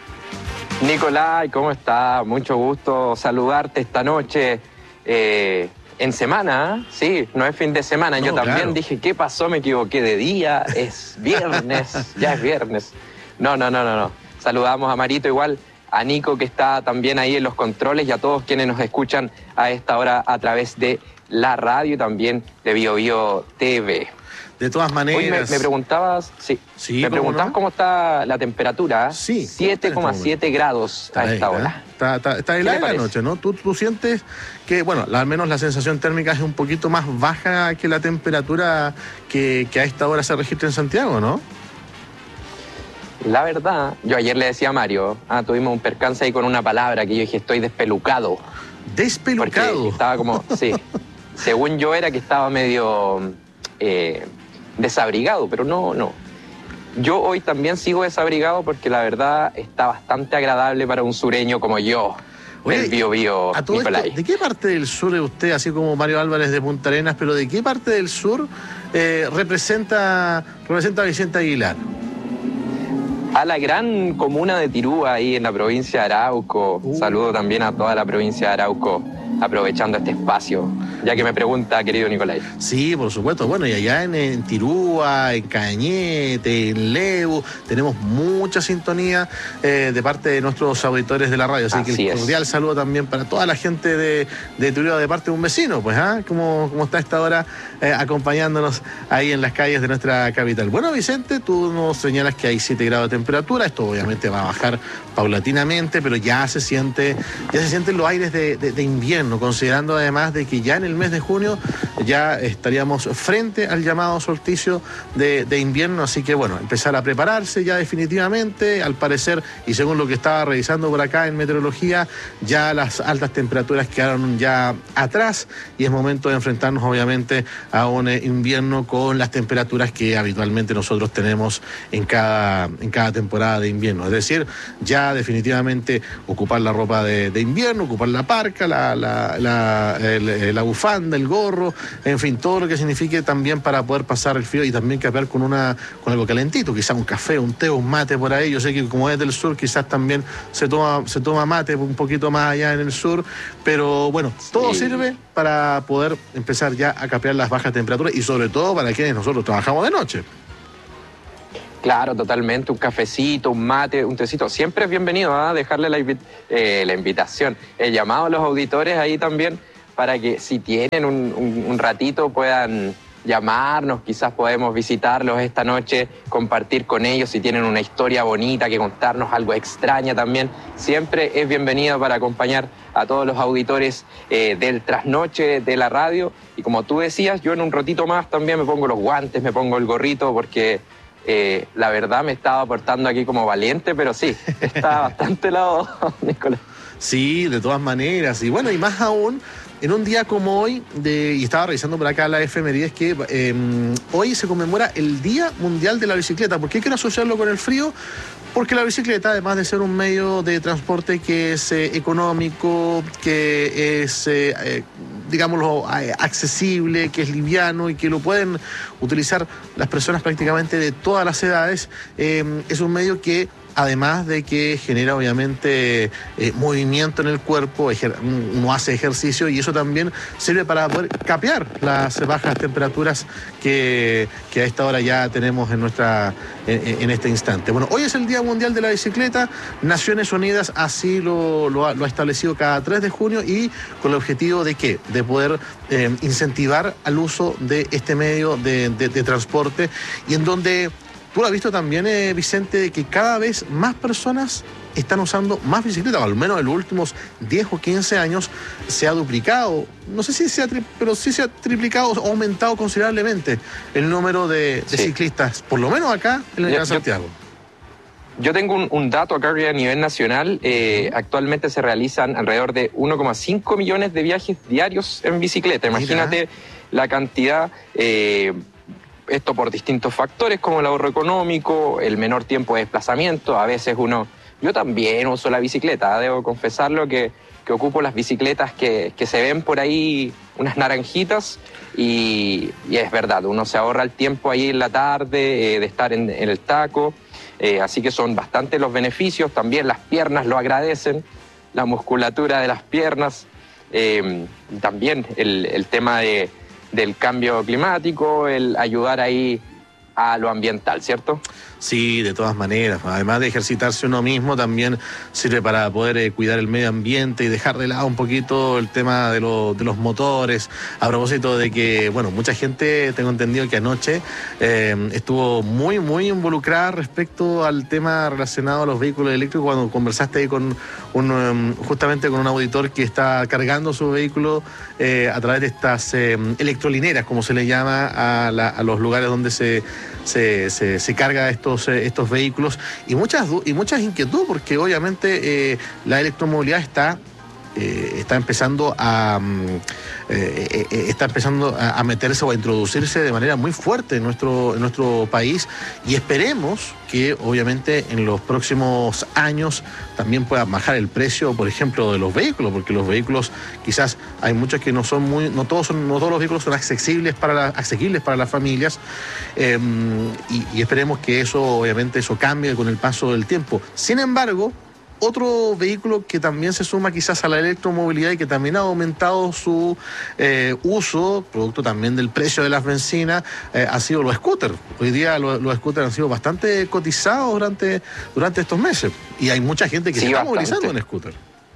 Nicolás, ¿cómo está? Mucho gusto saludarte esta noche. Eh... En semana, sí, no es fin de semana. No, yo también claro. Dije, ¿qué pasó? Me equivoqué de día, es viernes, ya es viernes. No, no, no, no, no. Saludamos a Marito, igual a Nico, que está también ahí en los controles, y a todos quienes nos escuchan a esta hora a través de la radio y también de Bio Bio T V. De todas maneras... Hoy me, me preguntabas, sí, sí me preguntabas no? cómo está la temperatura. Sí. siete coma siete grados está a esta ahí, hora. ¿eh? Está, está, está helada la noche, ¿no? ¿Tú, tú sientes que, bueno, al menos la sensación térmica es un poquito más baja que la temperatura que, que a esta hora se registra en Santiago, ¿no? La verdad, yo ayer le decía a Mario, ah, tuvimos un percance ahí con una palabra que yo dije, estoy despelucado. ¿Despelucado? Porque estaba como, sí, según yo era que estaba medio... Eh, desabrigado, pero no, no. Yo hoy también sigo desabrigado porque la verdad está bastante agradable para un sureño como yo. Oye, del Bio Bio, a todo esto, ¿de qué parte del sur es usted, así como Mario Álvarez de Punta Arenas, pero de qué parte del sur eh, representa, representa a Vicente Aguilar? a la gran comuna de Tirúa, ahí en la provincia de Arauco. Uh. Saludo también a toda la provincia de Arauco, aprovechando este espacio, ya que me pregunta, querido Nicolai. Sí, por supuesto. Bueno, y allá en, en Tirúa, en Cañete, en Leu, tenemos mucha sintonía eh, de parte de nuestros auditores de la radio. Así, Así que el cordial es. saludo también para toda la gente de, de Tirúa de parte de un vecino, pues, ¿ah? ¿eh? Como, como está esta hora eh, acompañándonos ahí en las calles de nuestra capital. Bueno, Vicente, tú nos señalas que hay siete grados de temperatura. Esto obviamente va a bajar paulatinamente, pero ya se siente, ya se sienten los aires de, de, de invierno, considerando además de que ya en el mes de junio ya estaríamos frente al llamado solsticio de, de invierno, así que bueno, empezar a prepararse ya definitivamente, al parecer, y según lo que estaba revisando por acá en meteorología, ya las altas temperaturas quedaron ya atrás y es momento de enfrentarnos obviamente a un eh, invierno con las temperaturas que habitualmente nosotros tenemos en cada, en cada temporada de invierno, es decir, ya definitivamente ocupar la ropa de, de invierno, ocupar la parca, la, la, la, el, la bufanda, el gorro, en fin, todo lo que signifique también para poder pasar el frío y también capear con una con algo calentito, quizás un café, un té, un mate por ahí. Yo sé que como es del sur quizás también se toma, se toma mate un poquito más allá en el sur, pero bueno, todo sí. sirve para poder empezar ya a capear las bajas temperaturas y sobre todo para quienes nosotros trabajamos de noche. Claro, totalmente, un cafecito, un mate, un tecito, siempre es bienvenido a ¿eh? dejarle la, eh, la invitación, el llamado a los auditores ahí también, para que si tienen un, un, un ratito puedan llamarnos, quizás podemos visitarlos esta noche, compartir con ellos, si tienen una historia bonita que contarnos, algo extraña también, siempre es bienvenido para acompañar a todos los auditores eh, del trasnoche de la radio. Y como tú decías, yo en un ratito más también me pongo los guantes, me pongo el gorrito, porque Eh, la verdad me estaba portando aquí como valiente, pero sí, está bastante helado, Nicolás. Sí, de todas maneras. Y bueno, y más aún, en un día como hoy, de, y estaba revisando por acá la efemérides, que eh, hoy se conmemora el Día Mundial de la Bicicleta. ¿Por qué quiero asociarlo con el frío? Porque la bicicleta, además de ser un medio de transporte que es eh, económico, que es, eh, eh, digámoslo, eh, accesible, que es liviano y que lo pueden utilizar las personas prácticamente de todas las edades, eh, es un medio que, además de que genera obviamente eh, movimiento en el cuerpo, uno hace ejercicio y eso también sirve para poder capear las bajas temperaturas que, que a esta hora ya tenemos en, nuestra, en, en este instante. Bueno, hoy es el Día Mundial de la Bicicleta, Naciones Unidas así lo, lo, ha, lo ha establecido cada tres de junio y con el objetivo de ¿qué? De poder eh, incentivar al uso de este medio de, de, de transporte y en donde tú lo has visto también, eh, Vicente, de que cada vez más personas están usando más bicicletas, o al menos en los últimos diez o quince años se ha duplicado, no sé si se ha, tri pero sí se ha triplicado o aumentado considerablemente el número de, de sí. ciclistas, por lo menos acá en el Gran Santiago. Yo tengo un, un dato acá a nivel nacional, eh, actualmente se realizan alrededor de uno coma cinco millones de viajes diarios en bicicleta, imagínate Mira. la cantidad... Eh, Esto por distintos factores como el ahorro económico, el menor tiempo de desplazamiento. A veces uno... Yo también uso la bicicleta, debo confesarlo que, que ocupo las bicicletas que, que se ven por ahí, unas naranjitas, y, y es verdad, uno se ahorra el tiempo ahí en la tarde eh, de estar en, en el taco, eh, así que son bastantes los beneficios. También las piernas lo agradecen, la musculatura de las piernas, eh, también el, el tema de... del cambio climático, el ayudar ahí a lo ambiental, ¿cierto? Sí, de todas maneras. Además de ejercitarse uno mismo, también sirve para poder eh, cuidar el medio ambiente y dejar de lado un poquito el tema de, lo, de los motores. A propósito de que, bueno, mucha gente, tengo entendido que anoche eh, estuvo muy, muy involucrada respecto al tema relacionado a los vehículos eléctricos, cuando conversaste ahí con un, um, justamente con un auditor que está cargando su vehículo eh, a través de estas eh, electrolineras, como se le llama a, la, a los lugares donde se, se, se, se carga esto Estos, estos vehículos y muchas y muchas inquietudes porque obviamente eh, la electromovilidad está eh, está empezando a eh, eh, está empezando a, a meterse o a introducirse de manera muy fuerte en nuestro, en nuestro país, y esperemos que obviamente en los próximos años también pueda bajar el precio, por ejemplo, de los vehículos, porque los vehículos quizás hay muchos que no son muy, no todos son, no todos los vehículos son accesibles para la, asequibles para las familias, eh, y, y esperemos que eso, obviamente, eso cambie con el paso del tiempo. Sin embargo, otro vehículo que también se suma quizás a la electromovilidad y que también ha aumentado su eh, uso, producto también del precio de las bencinas, eh, ha sido los scooters. Hoy día los, los scooters han sido bastante cotizados durante, durante estos meses, y hay mucha gente que sí, se está bastante. movilizando en scooter.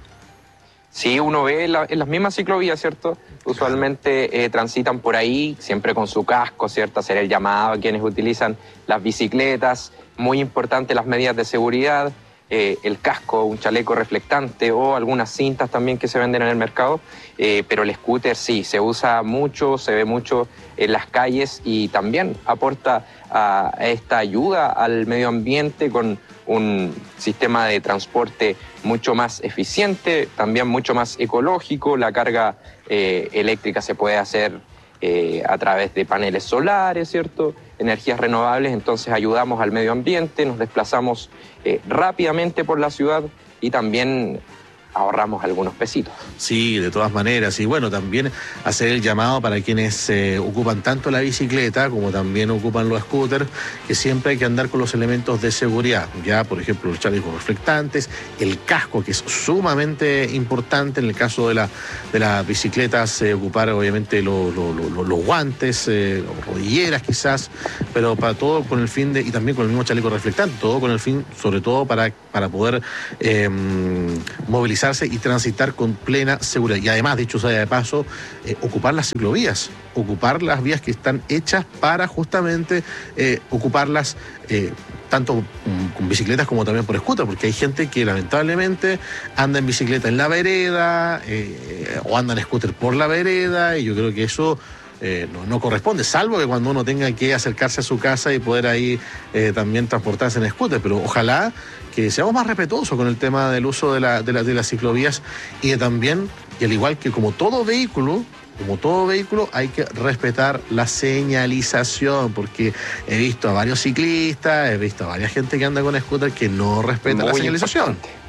Sí, uno ve la, en las mismas ciclovías, ¿cierto? Usualmente eh, transitan por ahí, siempre con su casco, ¿cierto? Hacer el llamado a quienes utilizan las bicicletas. Muy importante las medidas de seguridad, eh, el casco, un chaleco reflectante o algunas cintas también que se venden en el mercado. Eh, pero el scooter sí, se usa mucho, se ve mucho en las calles y también aporta a esta ayuda al medio ambiente con un sistema de transporte mucho más eficiente, también mucho más ecológico. La carga eh, eléctrica se puede hacer eh, a través de paneles solares, ¿cierto? Energías renovables, entonces ayudamos al medio ambiente, nos desplazamos eh, rápidamente por la ciudad y también ahorramos algunos pesitos. Sí, de todas maneras. Y bueno, también hacer el llamado para quienes eh, ocupan tanto la bicicleta como también ocupan los scooters, que siempre hay que andar con los elementos de seguridad. Ya, por ejemplo, los chalecos reflectantes, el casco, que es sumamente importante en el caso de, la, de las bicicletas, eh, ocupar obviamente lo, lo, lo, los guantes, eh, rodilleras quizás, pero para todo con el fin de, y también con el mismo chaleco reflectante, todo con el fin, sobre todo para, para poder eh, movilizar y transitar con plena seguridad. Y además, dicho sea de paso, eh, ocupar las ciclovías, ocupar las vías que están hechas para justamente eh, ocuparlas eh, tanto con bicicletas como también por scooter, porque hay gente que lamentablemente anda en bicicleta en la vereda eh, o anda en scooter por la vereda, y yo creo que eso Eh, no, no corresponde, salvo que cuando uno tenga que acercarse a su casa y poder ahí eh, también transportarse en scooter, pero ojalá que seamos más respetuosos con el tema del uso de, la, de, la, de las ciclovías, y de también, y al igual que como todo vehículo, como todo vehículo, hay que respetar la señalización, porque he visto a varios ciclistas, he visto a varias gente que anda con scooter que no respeta Muy la señalización. Importante.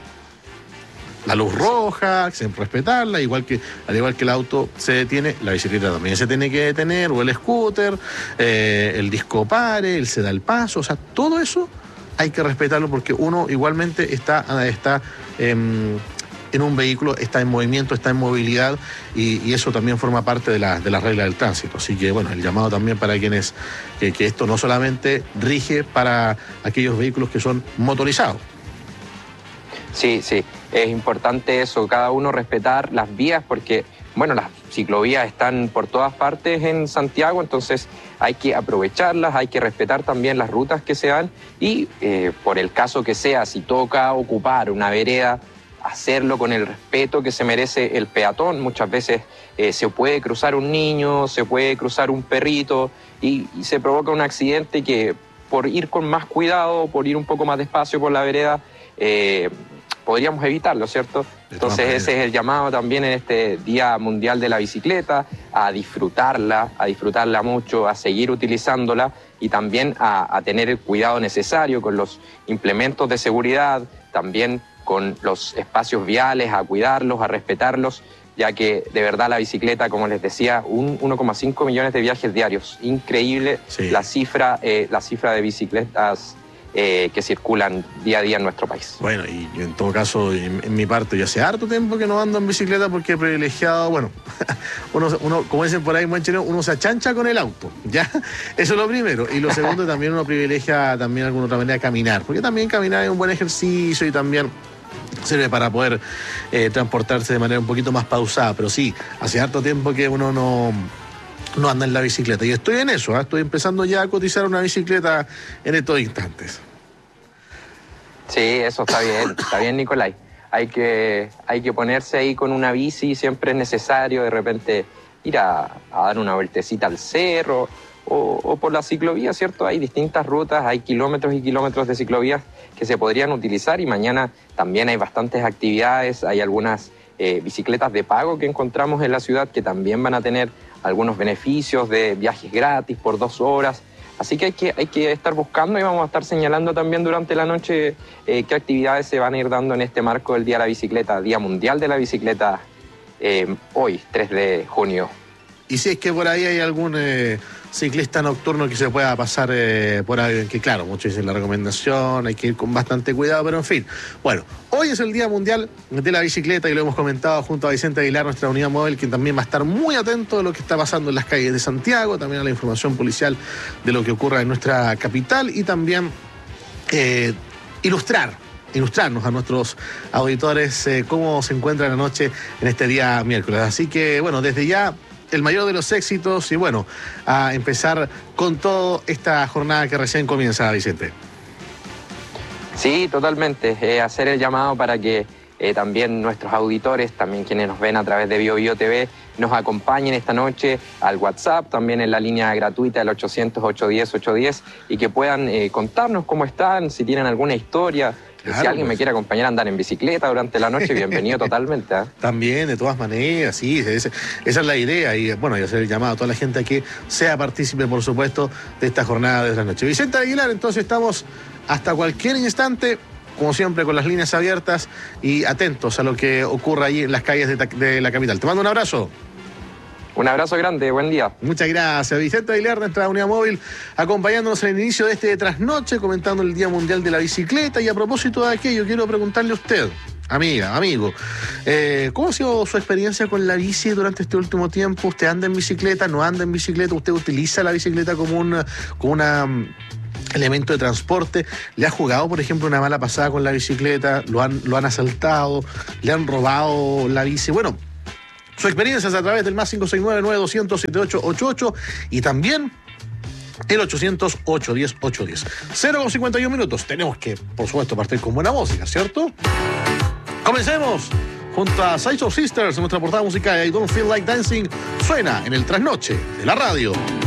La luz roja, siempre respetarla, igual que, al igual que el auto se detiene, la bicicleta también se tiene que detener, o el scooter, eh, el disco pare, el se da el paso, o sea, todo eso hay que respetarlo, porque uno igualmente está, está eh, en un vehículo, está en movimiento, está en movilidad, y, y eso también forma parte de la, de las reglas del tránsito. Así que bueno, el llamado también para quienes, que, que esto no solamente rige para aquellos vehículos que son motorizados. Sí, sí, es importante eso, cada uno respetar las vías, porque, bueno, las ciclovías están por todas partes en Santiago, entonces hay que aprovecharlas, hay que respetar también las rutas que se dan, y eh, por el caso que sea, si toca ocupar una vereda, hacerlo con el respeto que se merece el peatón. Muchas veces eh, se puede cruzar un niño, se puede cruzar un perrito, y, y se provoca un accidente que, por ir con más cuidado, por ir un poco más despacio por la vereda, eh, podríamos evitarlo, ¿cierto? Entonces ese es el llamado también en este Día Mundial de la Bicicleta, a disfrutarla, a disfrutarla mucho, a seguir utilizándola, y también a, a tener el cuidado necesario con los implementos de seguridad, también con los espacios viales, a cuidarlos, a respetarlos, ya que de verdad la bicicleta, como les decía, un uno coma cinco millones de viajes diarios. Increíble sí. la cifra, eh, la cifra de bicicletas Eh, que circulan día a día en nuestro país. Bueno, y en todo caso, en, en mi parte, yo hace harto tiempo que no ando en bicicleta, porque he privilegiado, bueno, uno, uno, como dicen por ahí, buen chileno, uno se achancha con el auto, ¿ya? Eso es lo primero. Y lo segundo, también uno privilegia también de alguna otra manera caminar, porque también caminar es un buen ejercicio y también sirve para poder eh, transportarse de manera un poquito más pausada. Pero sí, hace harto tiempo que uno no... no anda en la bicicleta, y estoy en eso, ¿eh? Estoy empezando ya a cotizar una bicicleta en estos instantes. Sí, eso está bien, está bien, Nicolai. Hay que, hay que ponerse ahí con una bici, siempre es necesario de repente ir a, a dar una vueltecita al cerro o, o por la ciclovía, ¿cierto? Hay distintas rutas, hay kilómetros y kilómetros de ciclovías que se podrían utilizar, y mañana también hay bastantes actividades, hay algunas eh, bicicletas de pago que encontramos en la ciudad, que también van a tener algunos beneficios de viajes gratis por dos horas. Así que hay que, hay que estar buscando y vamos a estar señalando también durante la noche eh, qué actividades se van a ir dando en este marco del Día de la Bicicleta, Día Mundial de la Bicicleta, eh, hoy, tres de junio. Y si es que por ahí hay algún eh, ciclista nocturno que se pueda pasar eh, por ahí, que claro, muchos dicen la recomendación, hay que ir con bastante cuidado, pero en fin. Bueno, hoy es el Día Mundial de la Bicicleta y lo hemos comentado junto a Vicente Aguilar, nuestra unidad móvil, quien también va a estar muy atento a lo que está pasando en las calles de Santiago, también a la información policial de lo que ocurra en nuestra capital y también eh, ilustrar ilustrarnos a nuestros auditores eh, cómo se encuentra la noche en este día miércoles. Así que, bueno, desde ya el mayor de los éxitos y bueno, a empezar con toda esta jornada que recién comienza, Vicente. Sí, totalmente. Eh, hacer el llamado para que eh, también nuestros auditores, también quienes nos ven a través de Bio Bio T V, nos acompañen esta noche al WhatsApp, también en la línea gratuita del ochocientos, ochocientos diez, ochocientos diez, y que puedan eh, contarnos cómo están, si tienen alguna historia. Claro, si alguien pues. me quiere acompañar a andar en bicicleta durante la noche, bienvenido totalmente. ¿eh? También, de todas maneras, sí, esa, esa es la idea. Y bueno, y hacer el llamado a toda la gente a que sea partícipe, por supuesto, de esta jornada de la noche. Vicente Aguilar, entonces estamos hasta cualquier instante, como siempre, con las líneas abiertas y atentos a lo que ocurra allí en las calles de, de la capital. Te mando un abrazo. Un abrazo grande, buen día. Muchas gracias. Vicente Aguilar, nuestra unidad móvil, acompañándonos en el inicio de este trasnoche, comentando el Día Mundial de la Bicicleta. Y a propósito de aquello, quiero preguntarle a usted, amiga, amigo, eh, ¿cómo ha sido su experiencia con la bici durante este último tiempo? ¿Usted anda en bicicleta, no anda en bicicleta? ¿Usted utiliza la bicicleta como una... Como una elemento de transporte? ¿Le ha jugado, por ejemplo, una mala pasada con la bicicleta? ¿Lo han, lo han asaltado? ¿Le han robado la bici? Bueno, su experiencia es a través del más cinco seis nueve, nueve doscientos, setenta y ocho ochenta y ocho y también el ochocientos, ochocientos diez, ochocientos diez. cero con cincuenta y un minutos. Tenemos que, por supuesto, partir con buena música, ¿cierto? Comencemos junto a Sideshow Sisters, nuestra portada musical I Don't Feel Like Dancing, suena en el trasnoche de la radio.